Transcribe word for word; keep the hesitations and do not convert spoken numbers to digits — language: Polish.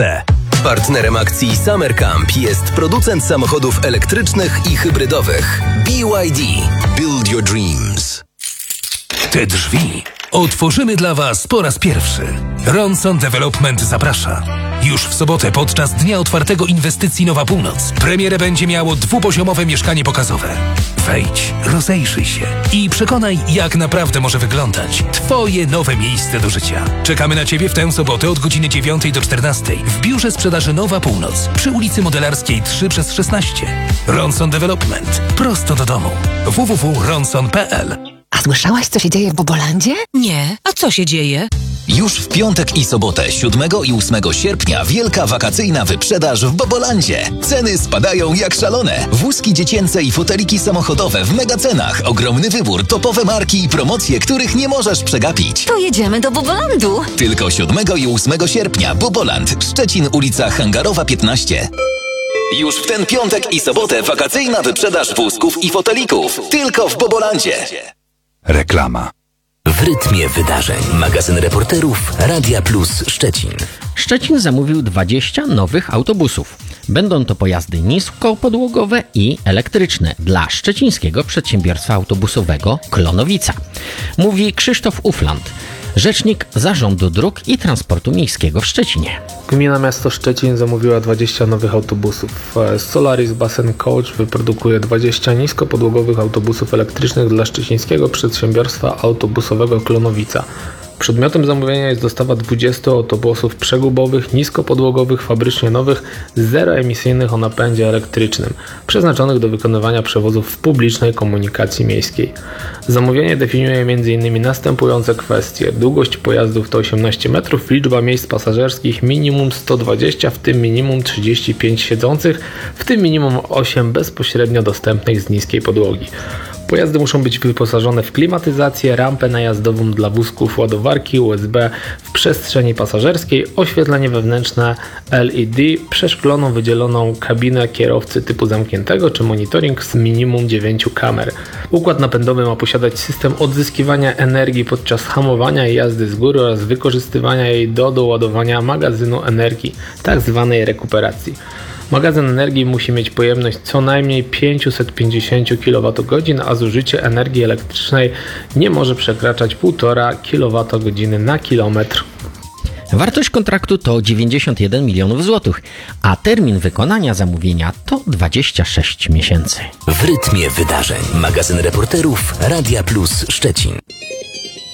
Partnerem akcji Summer Camp jest producent samochodów elektrycznych i hybrydowych B Y D. Build your dreams. Te drzwi otworzymy dla Was po raz pierwszy. Ronson Development zaprasza. Już w sobotę podczas Dnia Otwartego Inwestycji Nowa Północ premierę będzie miało dwupoziomowe mieszkanie pokazowe. Wejdź, rozejrzyj się i przekonaj, jak naprawdę może wyglądać Twoje nowe miejsce do życia. Czekamy na Ciebie w tę sobotę od godziny dziewiątej do czternastej w biurze sprzedaży Nowa Północ przy ulicy Modelarskiej trzy przez szesnaście. Ronson Development. Prosto do domu. w w w kropka ronson kropka p l. A słyszałaś, co się dzieje w Bobolandzie? Nie. A co się dzieje? Już w piątek i sobotę, siódmego i ósmego sierpnia, wielka wakacyjna wyprzedaż w Bobolandzie. Ceny spadają jak szalone. Wózki dziecięce i foteliki samochodowe w megacenach. Ogromny wybór, topowe marki i promocje, których nie możesz przegapić. To jedziemy do Bobolandu. Tylko siódmego i ósmego sierpnia. Boboland, Szczecin, ulica Hangarowa piętnaście. Już w ten piątek i sobotę wakacyjna wyprzedaż wózków i fotelików. Tylko w Bobolandzie. Reklama. W rytmie wydarzeń. Magazyn reporterów Radia Plus Szczecin. Szczecin zamówił dwadzieścia nowych autobusów. Będą to pojazdy niskopodłogowe i elektryczne dla szczecińskiego przedsiębiorstwa autobusowego Klonowica. Mówi Krzysztof Ufland, rzecznik Zarządu Dróg i Transportu Miejskiego w Szczecinie. Gmina Miasto Szczecin zamówiła dwadzieścia nowych autobusów. Solaris Basen Coach wyprodukuje dwadzieścia niskopodłogowych autobusów elektrycznych dla szczecińskiego przedsiębiorstwa autobusowego Klonowica. Przedmiotem zamówienia jest dostawa dwudziestu autobusów przegubowych, niskopodłogowych, fabrycznie nowych, zeroemisyjnych o napędzie elektrycznym, przeznaczonych do wykonywania przewozów w publicznej komunikacji miejskiej. Zamówienie definiuje m in następujące kwestie. Długość pojazdów to osiemnaście metrów, liczba miejsc pasażerskich minimum sto dwadzieścia, w tym minimum trzydzieści pięć siedzących, w tym minimum osiem bezpośrednio dostępnych z niskiej podłogi. Pojazdy muszą być wyposażone w klimatyzację, rampę najazdową dla wózków, ładowarki U S B w przestrzeni pasażerskiej, oświetlenie wewnętrzne L E D, przeszkloną wydzieloną kabinę kierowcy typu zamkniętego czy monitoring z minimum dziewięciu kamer. Układ napędowy ma posiadać system odzyskiwania energii podczas hamowania i jazdy z góry oraz wykorzystywania jej do doładowania magazynu energii, tak zwanej rekuperacji. Magazyn energii musi mieć pojemność co najmniej pięćset pięćdziesiąt kilowatogodzin, a zużycie energii elektrycznej nie może przekraczać półtora kilowatogodziny na kilometr. Wartość kontraktu to dziewięćdziesiąt jeden milionów złotych, a termin wykonania zamówienia to dwadzieścia sześć miesięcy. W rytmie wydarzeń. Magazyn reporterów Radia Plus Szczecin.